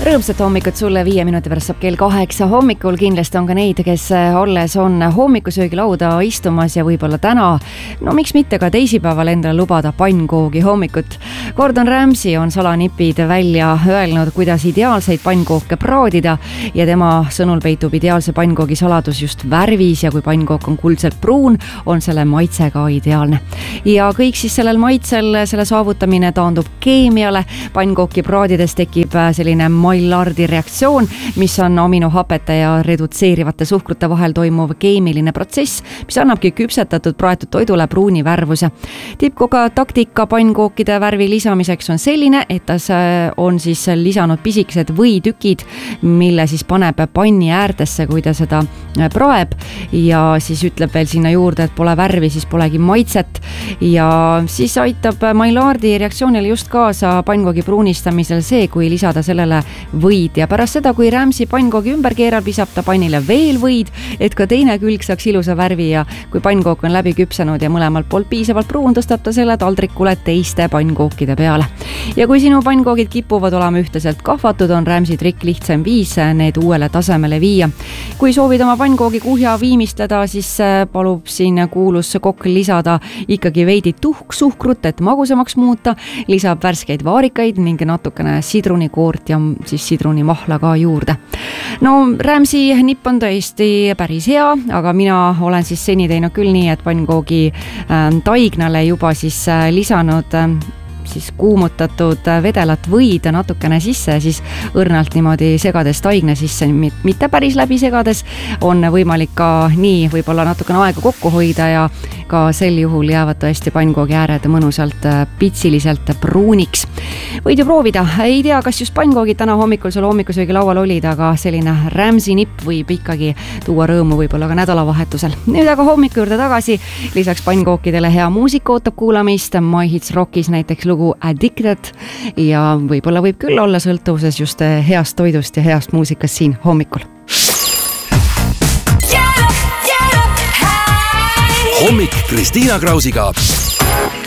Rõõmsat hommikut sulle, 5 minuti pärast saab kell 8 hommikul. Kindlasti on ka neid, kes olles on hommikusöögilauda istumas ja võib-olla täna, no miks mitte ka teisipäeval endale lubada pannkoogi hommikut. Gordon Ramsay on salanipid välja öelnud, kuidas ideaalseid pannkooke praadida ja tema sõnul peitub ideaalse pannkoogi saladus just värvis ja kui pannkook on kuldselt pruun, on selle maitse ka ideaalne. Ja kõik siis sellel maitsel, selle saavutamine taandub keemiale. Pannkooki praadides tekib selline Maillardi reaktsioon, mis on aminohapete ja redutseerivate suhkrute vahel toimuv keemiline protsess, mis annabki küpsetatud praetud toidule pruuni värvuse. Tippkoga taktika pannkookide värvi lisamiseks on selline, et ta on siis lisanud pisikesed võitükid, mille siis paneb panni äärtesse, kui ta seda praeb ja siis ütleb veel sinna juurde, et pole värvi, siis polegi maitset ja siis aitab Maillardi reaktsioonile just kaasa pannkoogi pruunistamisel see, kui lisada sellele võid ja pärast seda, kui Ramsay pannkoogi ümber keerab, lisab ta pannile veel võid, et ka teine külg saaks ilusa värvi ja kui pannkook on läbi küpsanud ja mõlemalt poolt piisavalt pruun, tõstab ta selle taldrikule teiste pannkookide peale. Ja kui sinu pannkoogid kipuvad olema ühteselt kahvatud, on Ramsay trikk lihtsam viis need uuele tasemele viia. Kui soovid oma pannkoogi kuhja viimistleda, siis palub siin kuulus kokk lisada ikkagi veidi suhkrut, et magusamaks muuta, lisab värskeid vaarikaid ning natukene sidrunikoort ja siis sidrunimahla ka juurde. No Ramsay nipp on tõesti päris hea, aga mina olen siis seni teinud küll nii, et pannkoogi taignale juba siis lisanud siis kuumutatud vedelat võid natukene sisse ja siis õrnalt niimoodi segades taigna sisse, mitte päris läbi segades, on võimalik ka nii võib-olla natukene aega kokku hoida ja ka sel juhul jäävad tõesti pannkoogi ääred mõnusalt pitsiliselt pruuniks. Võid ju proovida, ei tea, kas just pannkoogid täna hommikul sul hommikusöögi laual olid, aga selline Ramsay nipp võib ikkagi tuua rõõmu võib-olla ka nädalavahetusel. Nüüd aga hommiku juurde tagasi, lisaks pannkookidele hea muusika ootab kuulamist, My Hits Rockis näiteks lugu Addicted ja võib-olla võib küll olla sõltuvuses just heast toidust ja heast muusikast siin hommikul. Hommik Kristiina Krausiga.